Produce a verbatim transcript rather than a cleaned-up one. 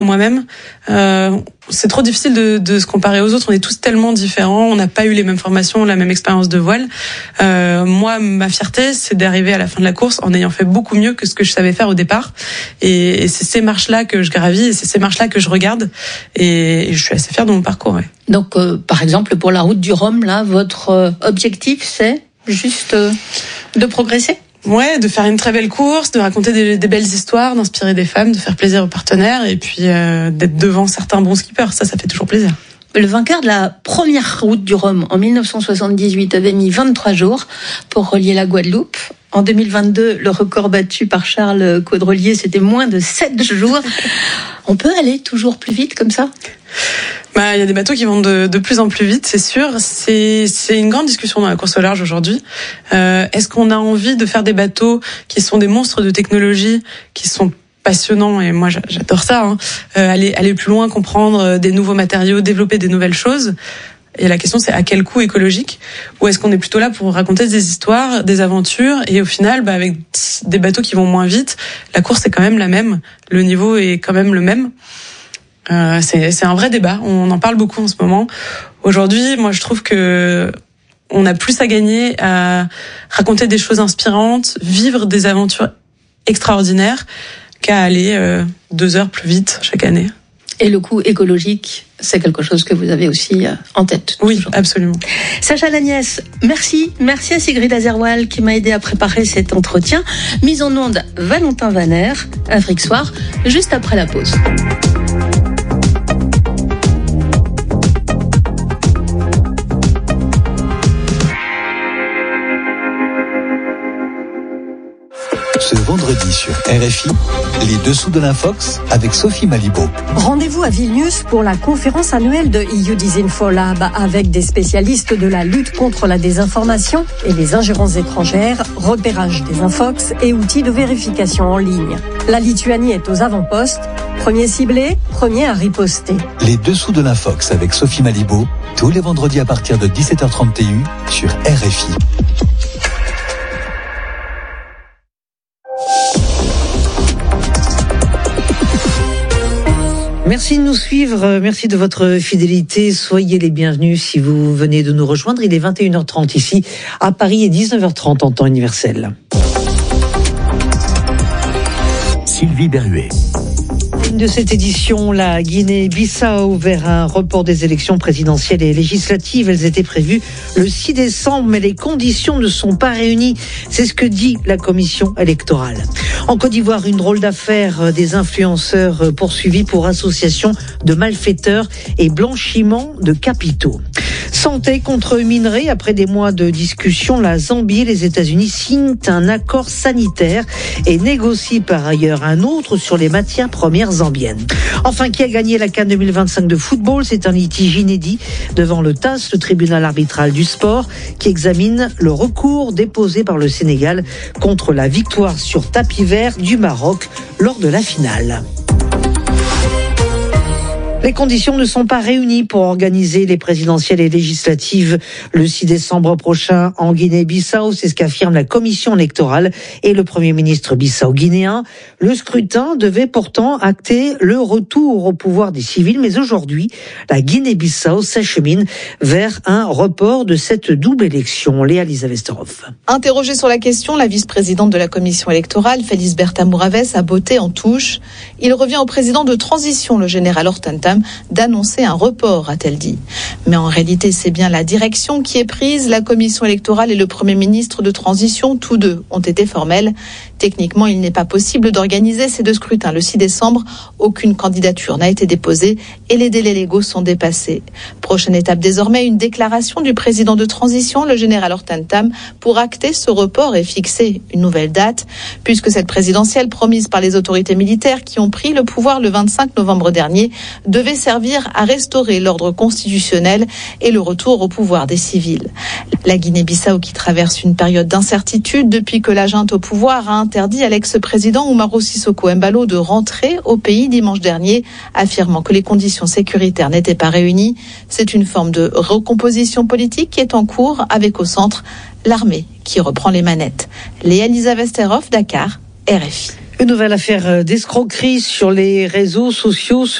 Moi-même, euh, c'est trop difficile de, de se comparer aux autres. On est tous tellement différents. On n'a pas eu les mêmes formations, la même expérience de voile. Euh, moi, ma fierté, c'est d'arriver à la fin de la course en ayant fait beaucoup mieux que ce que je savais faire au départ. Et, et c'est ces marches-là que je gravis, et c'est ces marches-là que je regarde. Et, et je suis assez fière de mon parcours. Ouais. Donc, euh, par exemple, pour la route du Rhum, là, votre euh, objectif, c'est juste euh, de progresser ? Ouais, de faire une très belle course, de raconter des, des belles histoires, d'inspirer des femmes, de faire plaisir aux partenaires et puis euh, d'être devant certains bons skippers. Ça, ça fait toujours plaisir. Le vainqueur de la première route du Rhum en dix-neuf cent soixante-dix-huit avait mis vingt-trois jours pour relier la Guadeloupe. En deux mille vingt-deux, le record battu par Charles Caudrelier, c'était moins de sept jours. On peut aller toujours plus vite comme ça ? Bah, il y a des bateaux qui vont de, de plus en plus vite, c'est sûr. C'est, c'est une grande discussion dans la course au large aujourd'hui. Euh, est-ce qu'on a envie de faire des bateaux qui sont des monstres de technologie, qui sont passionnants, et moi j'adore ça, hein, euh, aller, aller plus loin, comprendre des nouveaux matériaux, développer des nouvelles choses. Et la question, c'est à quel coût écologique ? Ou est-ce qu'on est plutôt là pour raconter des histoires, des aventures, et au final, bah, avec des bateaux qui vont moins vite, la course est quand même la même, le niveau est quand même le même. Euh, c'est, c'est un vrai débat. On en parle beaucoup en ce moment. Aujourd'hui, moi, je trouve que on a plus à gagner à raconter des choses inspirantes, vivre des aventures extraordinaires, qu'à aller euh, deux heures plus vite chaque année. Et le coût écologique, c'est quelque chose que vous avez aussi en tête. Oui, toujours. Absolument. Sacha Lagnès, merci. Merci à Sigrid Azerwal qui m'a aidé à préparer cet entretien. Mise en onde, Valentin Vaner, Afrique Soir, juste après la pause. Ce vendredi sur R F I, les dessous de l'Infox avec Sophie Malibaud. Rendez-vous à Vilnius pour la conférence annuelle de E U Disinfo Lab avec des spécialistes de la lutte contre la désinformation et les ingérences étrangères, repérage des infox et outils de vérification en ligne. La Lituanie est aux avant-postes, premier ciblé, premier à riposter. Les dessous de l'Infox avec Sophie Malibaud, tous les vendredis à partir de dix-sept heures trente sur R F I. Merci de nous suivre, merci de votre fidélité. Soyez les bienvenus si vous venez de nous rejoindre. Il est vingt et une heures trente ici à Paris et dix-neuf heures trente en temps universel. Sylvie Berruet. De cette édition, la Guinée-Bissau vers un report des élections présidentielles et législatives. Elles étaient prévues le six décembre, mais les conditions ne sont pas réunies. C'est ce que dit la commission électorale. En Côte d'Ivoire, une drôle d'affaire des influenceurs poursuivis pour association de malfaiteurs et blanchiment de capitaux. Santé contre minerais, après des mois de discussion, la Zambie et les États-Unis signent un accord sanitaire et négocient par ailleurs un autre sur les matières premières zambiennes. Enfin, qui a gagné la CAN deux mille vingt-cinq de football ? C'est un litige inédit devant le T A S, le tribunal arbitral du sport, qui examine le recours déposé par le Sénégal contre la victoire sur tapis vert du Maroc lors de la finale. Les conditions ne sont pas réunies pour organiser les présidentielles et législatives le six décembre prochain en Guinée-Bissau. C'est ce qu'affirme la commission électorale et le premier ministre bissau-guinéen. Le scrutin devait pourtant acter le retour au pouvoir des civils, mais aujourd'hui, la Guinée-Bissau s'achemine vers un report de cette double élection. Léa-Lisa Westerhoff. Interrogée sur la question, la vice-présidente de la commission électorale, Felisberta Mouraves, a botté en touche. Il revient au président de transition, le général Hortentam, d'annoncer un report, a-t-elle dit. Mais en réalité, c'est bien la direction qui est prise. La commission électorale et le Premier ministre de transition, tous deux, ont été formels. Techniquement, il n'est pas possible d'organiser ces deux scrutins le six décembre. Aucune candidature n'a été déposée et les délais légaux sont dépassés. Prochaine étape désormais, une déclaration du président de transition, le général Hortentam, pour acter ce report et fixer une nouvelle date, puisque cette présidentielle promise par les autorités militaires qui ont pris le pouvoir le vingt-cinq novembre dernier devait servir à restaurer l'ordre constitutionnel et le retour au pouvoir des civils. La Guinée-Bissau, qui traverse une période d'incertitude depuis que la junte au pouvoir a interdit à l'ex-président Umaro Sissoko Embalo de rentrer au pays dimanche dernier, affirmant que les conditions sécuritaires n'étaient pas réunies. C'est une forme de recomposition politique qui est en cours, avec au centre l'armée qui reprend les manettes. Léa-Lisa Westerhoff, Dakar, R F I. Une nouvelle affaire d'escroquerie sur les réseaux sociaux.